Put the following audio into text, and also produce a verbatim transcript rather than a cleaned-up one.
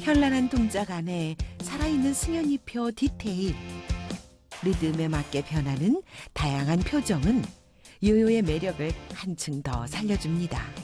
현란한 동작 안에 살아있는 승연이표 디테일. 리듬에 맞게 변하는 다양한 표정은 요요의 매력을 한층 더 살려줍니다.